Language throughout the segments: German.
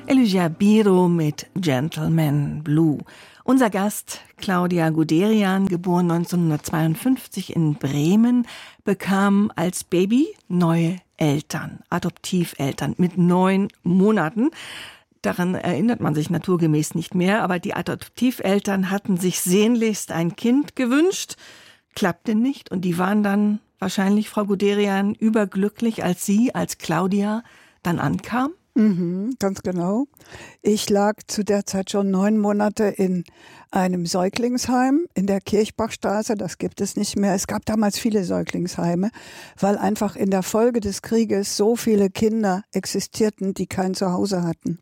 Elijah Biro mit Gentleman Blue. Unser Gast, Claudia Guderian, geboren 1952 in Bremen, bekam als Baby neue Eltern, Adoptiveltern mit 9 Monaten. Daran erinnert man sich naturgemäß nicht mehr, aber die Adoptiveltern hatten sich sehnlichst ein Kind gewünscht, klappte nicht und die waren dann wahrscheinlich, Frau Guderian, überglücklich, als Sie, als Claudia, dann ankam? Ganz genau. Ich lag zu der Zeit schon 9 Monate in einem Säuglingsheim in der Kirchbachstraße. Das gibt es nicht mehr. Es gab damals viele Säuglingsheime, weil einfach in der Folge des Krieges so viele Kinder existierten, die kein Zuhause hatten.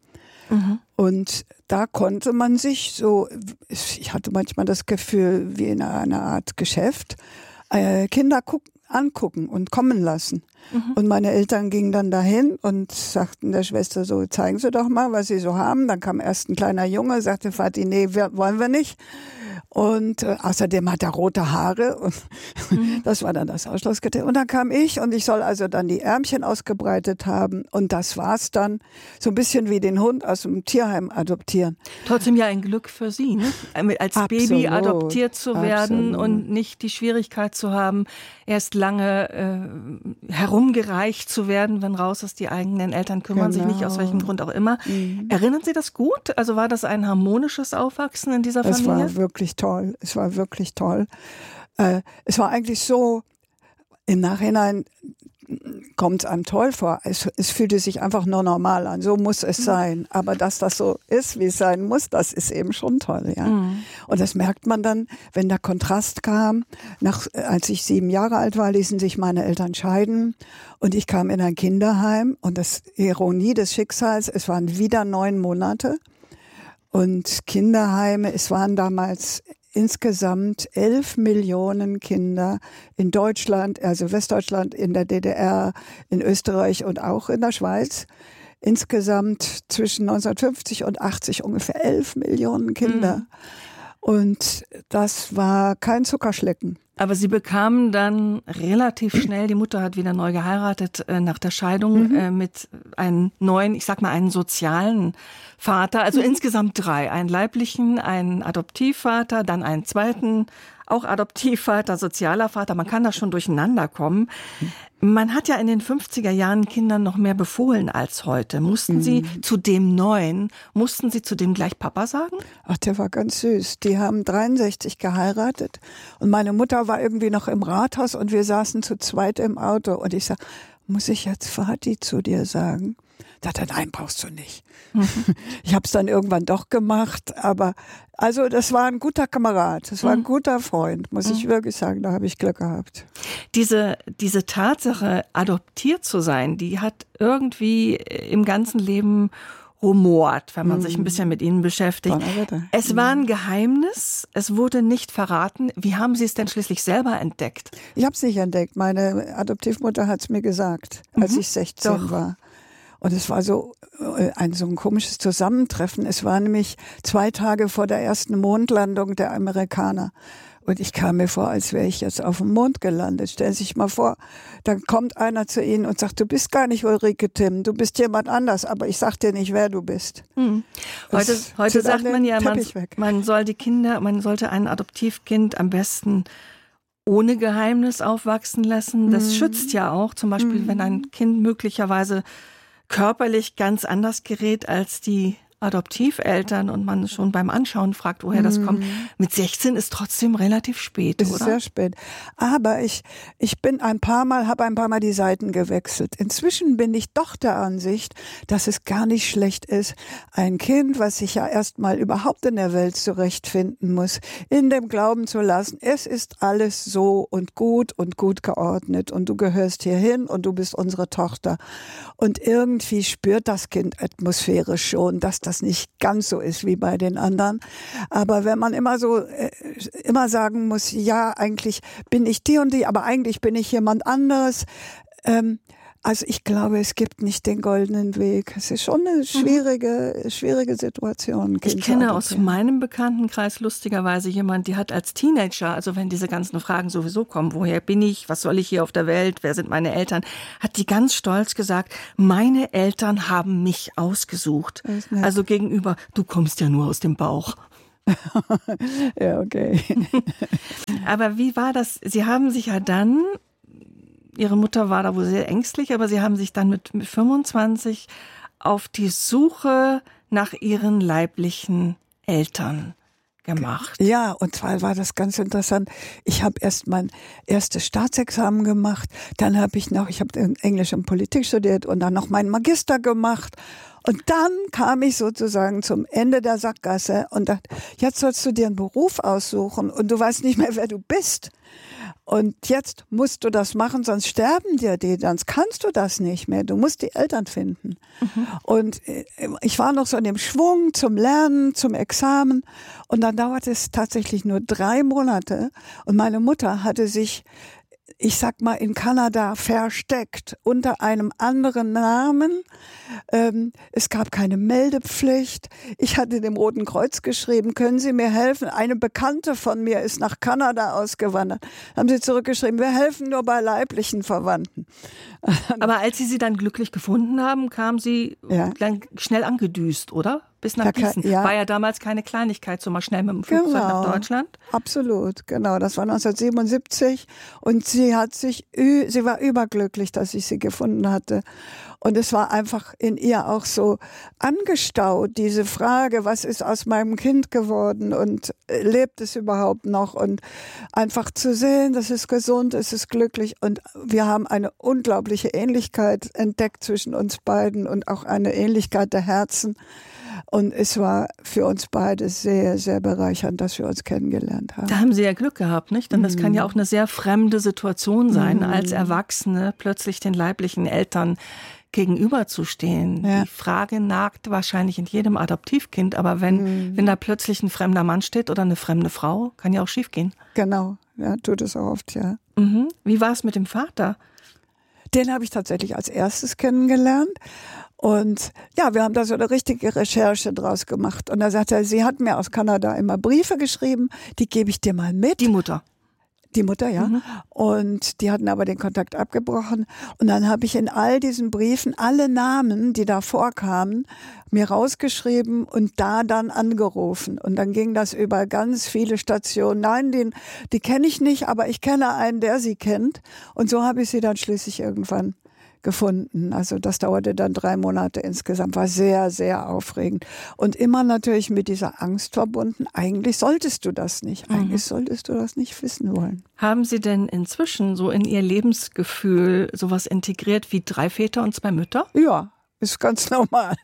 Und da konnte man sich so, ich hatte manchmal das Gefühl, wie in einer Art Geschäft, Kinder angucken und kommen lassen. Und meine Eltern gingen dann dahin und sagten der Schwester so, zeigen Sie doch mal, was Sie so haben. Dann kam erst ein kleiner Junge, sagte Vati, nee, wollen wir nicht. Und außerdem hat er rote Haare und das war dann das Ausschlusskriterium. Und dann kam ich und ich soll also dann die Ärmchen ausgebreitet haben und das war's dann. So ein bisschen wie den Hund aus dem Tierheim adoptieren. Trotzdem ja ein Glück für Sie, ne? Als Absolut, Baby adoptiert zu werden absolut. und nicht die Schwierigkeit zu haben, erst lange herumgereicht zu werden, wenn raus ist, die eigenen Eltern kümmern sich nicht, aus welchem Grund auch immer. Erinnern Sie das gut? Also war das ein harmonisches Aufwachsen in dieser Familie? Es war wirklich toll. Es war wirklich toll. Es war eigentlich so, im Nachhinein kommt es einem toll vor. Es fühlte sich einfach nur normal an. So muss es sein. Aber dass das so ist, wie es sein muss, das ist eben schon toll. Ja. Und das merkt man dann, wenn der Kontrast kam. Als ich 7 Jahre alt war, ließen sich meine Eltern scheiden. Und ich kam in ein Kinderheim. Und das Ironie des Schicksals, es waren wieder 9 Monate. Und Kinderheime, es waren damals insgesamt 11 Millionen Kinder in Deutschland, also Westdeutschland, in der DDR, in Österreich und auch in der Schweiz. Insgesamt zwischen 1950 und 80 ungefähr 11 Millionen Kinder. Und das war kein Zuckerschlecken. Aber Sie bekamen dann relativ schnell, die Mutter hat wieder neu geheiratet, nach der Scheidung mit einem neuen, ich sag mal, einen sozialen Vater, also insgesamt 3. Einen leiblichen, einen Adoptivvater, dann einen zweiten, auch Adoptivvater, sozialer Vater. Man kann da schon durcheinander kommen. Man hat ja in den 50er Jahren Kindern noch mehr befohlen als heute. Mussten Sie zu dem Neuen, gleich Papa sagen? Ach, der war ganz süß. Die haben 63 geheiratet und meine Mutter war irgendwie noch im Rathaus und wir saßen zu zweit im Auto und ich sag, muss ich jetzt Vati zu dir sagen? Da hat er, nein, brauchst du nicht. Ich habe es dann irgendwann doch gemacht, aber also das war ein guter Kamerad, das war ein guter Freund, muss ich wirklich sagen, da habe ich Glück gehabt. Diese Tatsache, adoptiert zu sein, die hat irgendwie im ganzen Leben rumort, wenn man sich ein bisschen mit ihnen beschäftigt. Es war ein Geheimnis, es wurde nicht verraten. Wie haben Sie es denn schließlich selber entdeckt? Ich habe es nicht entdeckt, meine Adoptivmutter hat es mir gesagt, als ich 16 war. Und es war so ein komisches Zusammentreffen. Es war nämlich 2 Tage vor der ersten Mondlandung der Amerikaner. Und ich kam mir vor, als wäre ich jetzt auf dem Mond gelandet. Stellen Sie sich mal vor, dann kommt einer zu Ihnen und sagt, du bist gar nicht Ulrike Timm, du bist jemand anders, aber ich sag dir nicht, wer du bist. Heute sagt man ja, man sollte ein Adoptivkind am besten ohne Geheimnis aufwachsen lassen. Das schützt ja auch, zum Beispiel, wenn ein Kind möglicherweise körperlich ganz anders gerät als die Adoptiveltern und man schon beim Anschauen fragt, woher das kommt. Mit 16 ist trotzdem relativ spät, oder? Es ist sehr spät. Aber ich habe ein paar Mal die Seiten gewechselt. Inzwischen bin ich doch der Ansicht, dass es gar nicht schlecht ist, ein Kind, was sich ja erstmal überhaupt in der Welt zurechtfinden muss, in dem Glauben zu lassen, es ist alles so und gut geordnet und du gehörst hierhin und du bist unsere Tochter. Und irgendwie spürt das Kind atmosphärisch schon, dass das nicht ganz so ist wie bei den anderen. Aber wenn man immer sagen muss, ja, eigentlich bin ich die und die, aber eigentlich bin ich jemand anderes. Also ich glaube, es gibt nicht den goldenen Weg. Es ist schon eine schwierige Situation. Ich kenne aus meinem Bekanntenkreis lustigerweise jemand, die hat als Teenager, also wenn diese ganzen Fragen sowieso kommen, woher bin ich, was soll ich hier auf der Welt, wer sind meine Eltern, hat die ganz stolz gesagt, meine Eltern haben mich ausgesucht. Also gegenüber, du kommst ja nur aus dem Bauch. Ja, okay. Aber wie war das? Sie haben sich ja dann, Ihre Mutter war da wohl sehr ängstlich, aber Sie haben sich dann mit 25 auf die Suche nach Ihren leiblichen Eltern gemacht. Ja, und zwar war das ganz interessant. Ich habe erst mein erstes Staatsexamen gemacht, dann habe ich Englisch und Politik studiert und dann noch meinen Magister gemacht. Und dann kam ich sozusagen zum Ende der Sackgasse und dachte, jetzt sollst du dir einen Beruf aussuchen und du weißt nicht mehr, wer du bist. Und jetzt musst du das machen, sonst sterben dir die, sonst kannst du das nicht mehr. Du musst die Eltern finden. Und ich war noch so in dem Schwung zum Lernen, zum Examen. Und dann dauerte es tatsächlich nur 3 Monate. Und meine Mutter hatte sich, ich sag mal, in Kanada versteckt unter einem anderen Namen. Es gab keine Meldepflicht. Ich hatte dem Roten Kreuz geschrieben, können Sie mir helfen? Eine Bekannte von mir ist nach Kanada ausgewandert. Haben sie zurückgeschrieben, wir helfen nur bei leiblichen Verwandten. Aber als Sie dann glücklich gefunden haben, kam sie dann schnell angedüst, oder? Bis nach Gießen. War ja damals keine Kleinigkeit, so mal schnell mit dem Flugzeug nach Deutschland. Absolut, genau. Das war 1977 und sie war überglücklich, dass ich sie gefunden hatte. Und es war einfach in ihr auch so angestaut, diese Frage, was ist aus meinem Kind geworden und lebt es überhaupt noch? Und einfach zu sehen, das ist gesund, es ist glücklich und wir haben eine unglaubliche Ähnlichkeit entdeckt zwischen uns beiden und auch eine Ähnlichkeit der Herzen. Und es war für uns beide sehr, sehr bereichernd, dass wir uns kennengelernt haben. Da haben Sie ja Glück gehabt, nicht? Denn das kann ja auch eine sehr fremde Situation sein, als Erwachsene plötzlich den leiblichen Eltern gegenüberzustehen. Ja. Die Frage nagt wahrscheinlich in jedem Adoptivkind, aber wenn da plötzlich ein fremder Mann steht oder eine fremde Frau, kann ja auch schiefgehen. Genau, ja, tut es auch oft, ja. Wie war es mit dem Vater? Den habe ich tatsächlich als erstes kennengelernt. Und ja, wir haben da so eine richtige Recherche draus gemacht. Und da sagte er, sie hat mir aus Kanada immer Briefe geschrieben, die gebe ich dir mal mit. Die Mutter? Die Mutter, ja. Und die hatten aber den Kontakt abgebrochen. Und dann habe ich in all diesen Briefen alle Namen, die da vorkamen, mir rausgeschrieben und da dann angerufen. Und dann ging das über ganz viele Stationen. Nein, die kenne ich nicht, aber ich kenne einen, der sie kennt. Und so habe ich sie dann schließlich irgendwann gefunden. Also das dauerte dann 3 Monate insgesamt, war sehr, sehr aufregend. Und immer natürlich mit dieser Angst verbunden, eigentlich solltest du das nicht, eigentlich solltest du das nicht wissen wollen. Haben Sie denn inzwischen so in Ihr Lebensgefühl sowas integriert wie 3 Väter und 2 Mütter? Ja, ist ganz normal.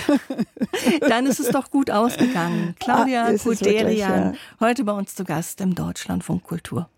Dann ist es doch gut ausgegangen. Claudia Guderian, heute bei uns zu Gast im Deutschlandfunk Kultur.